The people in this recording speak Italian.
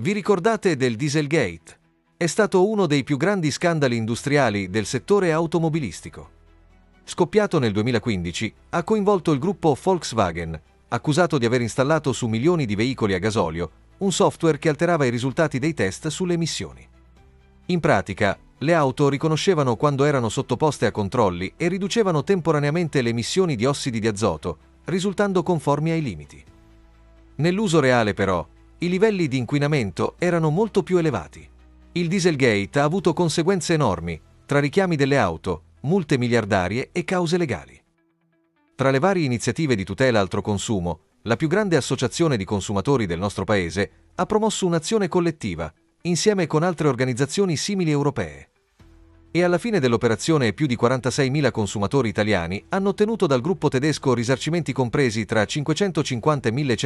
Vi ricordate del Dieselgate? È stato uno dei più grandi scandali industriali del settore automobilistico. Scoppiato nel 2015, ha coinvolto il gruppo Volkswagen, accusato di aver installato su milioni di veicoli a gasolio un software che alterava i risultati dei test sulle emissioni. In pratica, le auto riconoscevano quando erano sottoposte a controlli e riducevano temporaneamente le emissioni di ossidi di azoto, risultando conformi ai limiti. Nell'uso reale, però, i livelli di inquinamento erano molto più elevati. Il Dieselgate ha avuto conseguenze enormi, tra richiami delle auto, multe miliardarie e cause legali. Tra le varie iniziative di tutela altro consumo, la più grande associazione di consumatori del nostro paese ha promosso un'azione collettiva, insieme con altre organizzazioni simili europee. E alla fine dell'operazione più di 46.000 consumatori italiani hanno ottenuto dal gruppo tedesco risarcimenti compresi tra 550 e 1.100